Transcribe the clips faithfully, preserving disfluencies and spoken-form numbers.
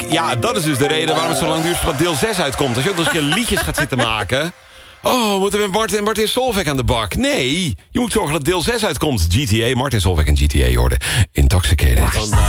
ja, dat is dus de reden waarom het zo lang duurt voordat deel zes uitkomt. Als je ook nog eens een keer liedjes gaat zitten maken... Oh, moeten we Martin, Martin Solveig aan de bak? Nee, je moet zorgen dat deel zes uitkomt. G T A, Martin Solveig en G T A, hoorde Intoxicated.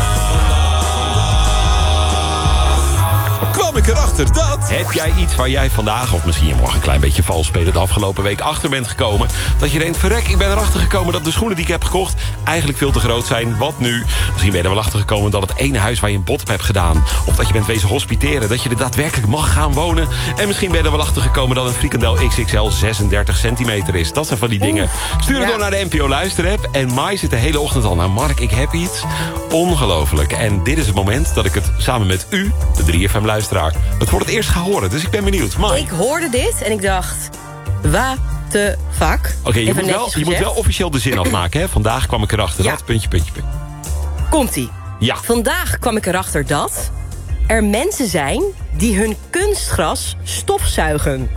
Kwam ik erachter dat... Heb jij iets waar jij vandaag, of misschien je morgen een klein beetje vals spelen... de afgelopen week achter bent gekomen... dat je denkt, verrek, ik ben erachter gekomen dat de schoenen die ik heb gekocht... eigenlijk veel te groot zijn. Wat nu? Misschien ben je er wel achter gekomen dat het ene huis waar je een bot op hebt gedaan... of dat je bent wezen hospiteren, dat je er daadwerkelijk mag gaan wonen. En misschien ben je er wel achter gekomen dat een frikandel X X L zesendertig centimeter is. Dat zijn van die dingen. Stuur het ja. door naar de N P O Luisterapp. En Mai zit de hele ochtend al. Nou Mark, ik heb iets. Ongelooflijk. En dit is het moment dat ik het samen met u, de drie F M luisteraar... het voor het eerst ga horen, dus ik ben benieuwd. Mai. Ik hoorde dit en ik dacht, what the fuck? Oké, okay, je, moet wel, je moet wel officieel de zin afmaken, hè? Vandaag kwam ik erachter ja. dat, puntje, puntje, puntje. Komt-ie. Ja. Vandaag kwam ik erachter dat er mensen zijn die hun kunstgras stofzuigen.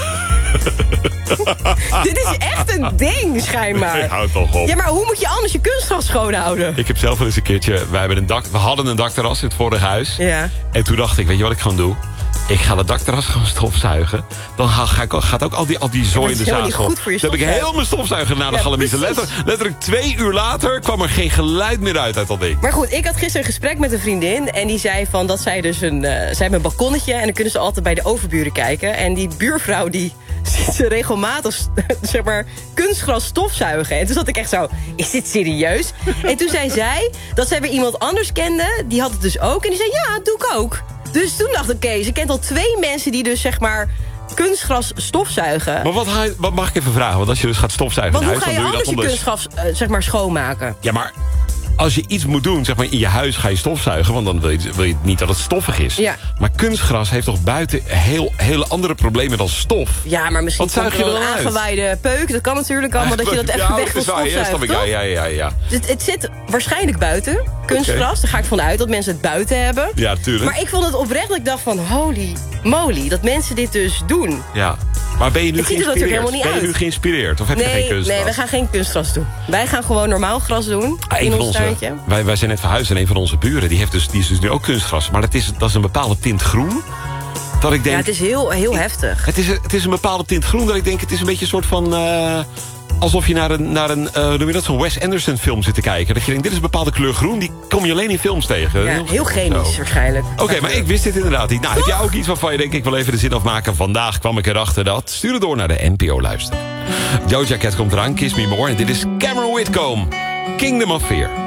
Dit is echt een ding, schijnbaar. Ik houd toch op. Ja, maar hoe moet je anders je kunstgras schoonhouden? Ik heb zelf wel eens een keertje... Wij hebben een dak, we hadden een dakterras in het vorige huis. Ja. En toen dacht ik, weet je wat ik gewoon doe? Ik ga het dakterras gewoon stofzuigen. Dan ga, ga ik, gaat ook al die, al die zooi in de zaad. Dan heb ik heel mijn stofzuiger naar de ja, galamieten. Letter, letterlijk twee uur later kwam er geen geluid meer uit uit dat ding. Maar goed, ik had gisteren een gesprek met een vriendin. En die zei van dat zij dus een... Uh, zij hebben een balkonnetje en dan kunnen ze altijd bij de overburen kijken. En die buurvrouw die ziet ze regelmatig zeg maar kunstgras stofzuigen. En toen zat ik echt zo, is dit serieus? En toen zei zij dat zij weer iemand anders kende. Die had het dus ook. En die zei, ja, dat doe ik ook. Dus toen dacht ik, oké, okay, ze kent al twee mensen die dus zeg maar kunstgras stofzuigen. Maar wat, ga, wat mag ik even vragen? Want als je dus gaat stofzuigen Want in hoe huis... ga je dan doe je anders dat je kunstgras uh, zeg maar schoonmaken? Ja, maar als je iets moet doen, zeg maar in je huis ga je stofzuigen... want dan wil je, wil je niet dat het stoffig is. Ja. Maar kunstgras heeft toch buiten heel, hele andere problemen dan stof? Ja, maar misschien wat zuig je komt er er wel een dan uit? aangewaaide peuk. Dat kan natuurlijk allemaal, dat je dat even ja, weg wil stofzuigen, ja, ja, ja, ja. Het, het zit waarschijnlijk buiten, kunstgras. Okay. Daar ga ik vanuit dat mensen het buiten hebben. Ja, tuurlijk. Maar ik vond het oprecht dat ik dacht van, holy moly, dat mensen dit dus doen. Ja. Maar ben je nu het ziet er natuurlijk helemaal niet ben je uit. nu geïnspireerd? Of heb nee, je geen kunstgras? Nee, we gaan geen kunstgras doen. Wij gaan gewoon normaal gras doen ah, in ons onze, tuintje. Wij, wij zijn net verhuisd en een van onze buren die, heeft dus, die is dus nu ook kunstgras. Maar dat is, dat is een bepaalde tint groen. Dat ik denk, ja, het is heel, heel heftig. Het is, het is een bepaalde tint groen dat ik denk, het is een beetje een soort van... Uh, alsof je naar een, naar een uh, noem je dat, zo'n Wes Anderson film zit te kijken. Dat je denkt, dit is een bepaalde kleur groen, die kom je alleen in films tegen. Ja, heel, heel chemisch zo. Waarschijnlijk. Oké, okay, maar ik wist dit inderdaad niet. Nou, heb jij ook iets waarvan je denkt, ik wil even de zin afmaken? Vandaag kwam ik erachter dat. Stuur het door naar de N P O Luister. Doja Cat komt eraan, Kiss Me More. En dit is Cameron Whitcomb, Kingdom of Fear.